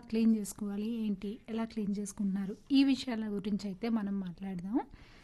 Clean చేసుకోవాలి? ఏంటి? ఎలా క్లీన్ చేసుకుంటున్నారు? ఈ విషయాల గురించి అయితే మనం మాట్లాడదాం.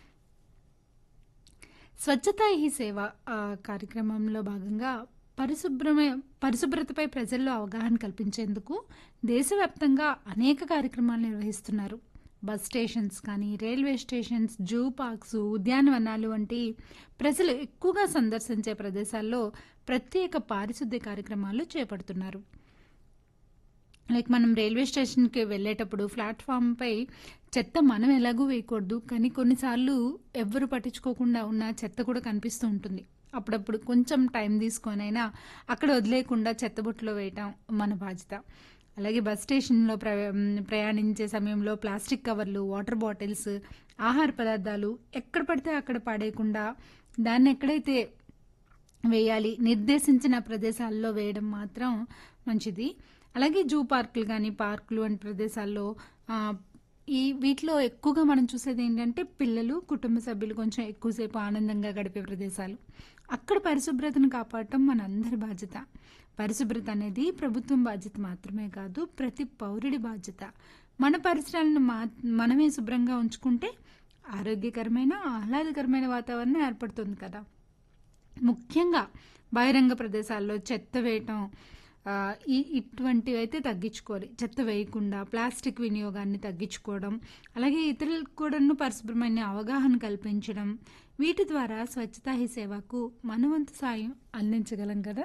స్వచ్ఛతా హీ సేవ కార్యక్రమంలో భాగంగా పరిశుభ్రతపై ప్రజల్లో అవగాహన కల్పించేందుకు దేశవ్యాప్తంగా అనేక కార్యక్రమాలు నిర్వహిస్తున్నారు. బస్ స్టేషన్స్ కానీ, రైల్వే స్టేషన్స్, జూ పార్క్స్, ఉద్యానవనాలు వంటి ప్రజలు ఎక్కువగా సందర్శించే ప్రదేశాల్లో ప్రత్యేక పారిశుద్ధ్య కార్యక్రమాలు చేపడుతున్నారు. లైక్ మనం రైల్వే స్టేషన్‌కి వెళ్ళేటప్పుడు ప్లాట్‌ఫామ్‌పై చెత్త మనం ఎలాగూ వేయకూడదు. కానీ కొన్నిసార్లు ఎవ్వరు పట్టించుకోకుండా ఉన్న చెత్త కూడా కనిపిస్తూ ఉంటుంది. అప్పుడప్పుడు కొంచెం టైం తీసుకొనైనా అక్కడ వదిలేయకుండా చెత్తబుట్టలో వేయటం మన బాధ్యత. అలాగే బస్ స్టేషన్‌లో ప్రయాణించే సమయంలో ప్లాస్టిక్ కవర్లు, వాటర్ బాటిల్స్, ఆహార పదార్థాలు ఎక్కడ పడితే అక్కడ పడేయకుండా దాన్ని ఎక్కడైతే వేయాలి, నిర్దేశించిన ప్రదేశాల్లో వేయడం మాత్రం మంచిది. అలాగే జూ పార్కులు గానీ, పార్కులు వంటి ప్రదేశాల్లో వీటిలో ఎక్కువగా మనం చూసేది ఏంటంటే పిల్లలు, కుటుంబ సభ్యులు కొంచెం ఎక్కువసేపు ఆనందంగా గడిపే ప్రదేశాలు. అక్కడ పరిశుభ్రతను కాపాడటం మనందరి బాధ్యత. పరిశుభ్రత అనేది ప్రభుత్వం బాధ్యత మాత్రమే కాదు, ప్రతి పౌరుడి బాధ్యత. మన పరిసరాలను మనమే శుభ్రంగా ఉంచుకుంటే ఆరోగ్యకరమైన, ఆహ్లాదకరమైన వాతావరణం ఏర్పడుతుంది కదా. ముఖ్యంగా బహిరంగ ప్రదేశాల్లో చెత్త వేయటం ఇటువంటివి అయితే తగ్గించుకోవాలి. చెత్త వేయకుండా ప్లాస్టిక్ వినియోగాన్ని తగ్గించుకోవడం, అలాగే ఇతరులకు కూడాను పరిశుభ్రమైన అవగాహన కల్పించడం, వీటి ద్వారా స్వచ్ఛతా హీ సేవకు మన వంతు సాయం అందించగలం కదా.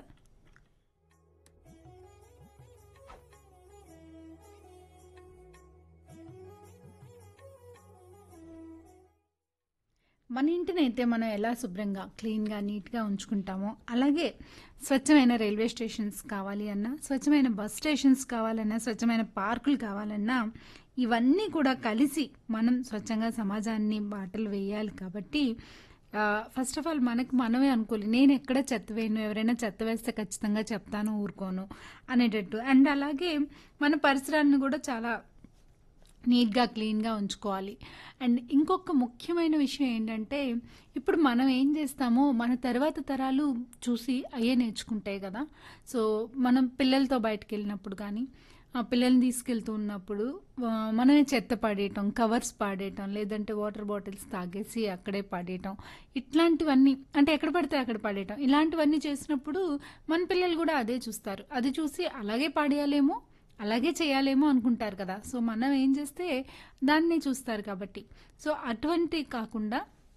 మన ఇంటినైతే మనం ఎలా శుభ్రంగా, క్లీన్‌గా, నీట్‌గా ఉంచుకుంటామో, అలాగే స్వచ్ఛమైన రైల్వే స్టేషన్స్ కావాలి అన్నా, స్వచ్ఛమైన బస్ స్టేషన్స్ కావాలన్నా, స్వచ్ఛమైన పార్కులు కావాలన్నా, ఇవన్నీ కూడా కలిసి మనం స్వచ్ఛంగా సమాజాన్ని బాటలు వేయాలి కాబట్టి ఫస్ట్ ఆఫ్ ఆల్ మనకు మనమే అనుకోవాలి. నేను ఎక్కడ చెత్త వేయను, ఎవరైనా చెత్త వేస్తే ఖచ్చితంగా చెప్తాను, ఊరుకోను అనేటట్టు. అండ్ అలాగే మన పరిసరాలను కూడా చాలా నీట్‌గా, క్లీన్‌గా ఉంచుకోవాలి. అండ్ ఇంకొక ముఖ్యమైన విషయం ఏంటంటే, ఇప్పుడు మనం ఏం చేస్తామో మన తర్వాత తరాలు చూసి అయ్యే నేర్చుకుంటాయి కదా. సో, మనం పిల్లలతో బయటికెళ్ళినప్పుడు కానీ, పిల్లల్ని తీసుకెళ్తూ ఉన్నప్పుడు మనమే చెత్త పడేయటం, కవర్స్ పడేయటం, లేదంటే వాటర్ బాటిల్స్ తాగేసి అక్కడే పడేయటం, ఇట్లాంటివన్నీ అంటే ఎక్కడ పడితే అక్కడ పడేయటం, ఇలాంటివన్నీ చేసినప్పుడు మన పిల్లలు కూడా అదే చూస్తారు. అది చూసి అలాగే పడేయాలేమో, అలాగే చేయాలేమో అనుకుంటారు కదా. సో, మనం ఏం చేస్తే దాన్ని చూస్తారు కాబట్టి. సో, అటువంటి కాకుండా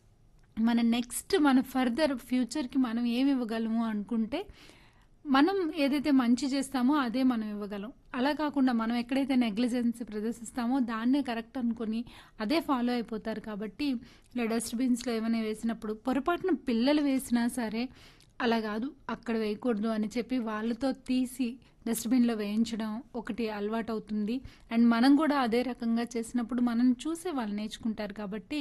మన నెక్స్ట్ మన ఫర్దర్ ఫ్యూచర్‌కి మనం ఏమి ఇవ్వగలము అనుకుంటే, మనం ఏదైతే మంచి చేస్తామో అదే మనం ఇవ్వగలం. అలా కాకుండా మనం ఎక్కడైతే నెగ్లిజెన్స్ ప్రదర్శిస్తామో దాన్నే కరెక్ట్ అనుకుని అదే ఫాలో అయిపోతారు కాబట్టి, ఇలా డస్ట్‌బిన్స్‌లో ఏమైనా వేసినప్పుడు పొరపాటున పిల్లలు వేసినా సరే అలా కాదు, అక్కడ వేయకూడదు అని చెప్పి వాళ్ళతో తీసి డస్ట్‌బిన్‌లో వేయించడం ఒకటి అలవాటవుతుంది. అండ్ మనం కూడా అదే రకంగా చేసినప్పుడు మనం చూసే వాళ్ళు నేర్చుకుంటారు కాబట్టి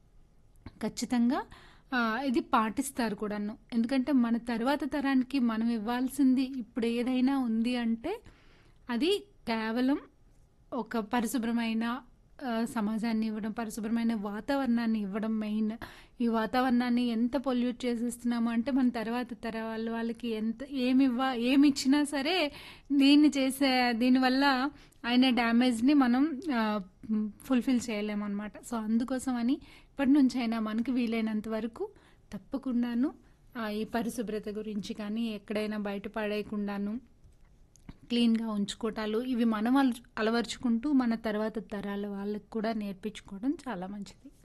ఖచ్చితంగా ఇది పాటిస్తారు కూడాను. ఎందుకంటే మన తర్వాత తరానికి మనం ఇవ్వాల్సింది ఇప్పుడు ఏదైనా ఉంది అంటే అది కేవలం ఒక పరిశుభ్రమైన సమాజాన్ని ఇవ్వడం, పరిశుభ్రమైన వాతావరణాన్ని ఇవ్వడం మెయిన్. ఈ వాతావరణాన్ని ఎంత పొల్యూట్ చేసేస్తున్నాము అంటే మన తర్వాత తరాల వాళ్ళకి ఏమిచ్చినా సరే దీనివల్ల అయిన డ్యామేజ్ని మనం ఫుల్ఫిల్ చేయలేమన్నమాట. సో, అందుకోసమని ఇప్పటి నుంచైనా మనకి వీలైనంత వరకు తప్పకుండాను ఈ పరిశుభ్రత గురించి కానీ, ఎక్కడైనా బయట పడేయకుండాను క్లీన్‌గా ఉంచుకోవటాలు ఇవి మనం అలవర్చుకుంటూ మన తర్వాత తరాల వాళ్ళకి కూడా నేర్పించుకోవడం చాలా మంచిది.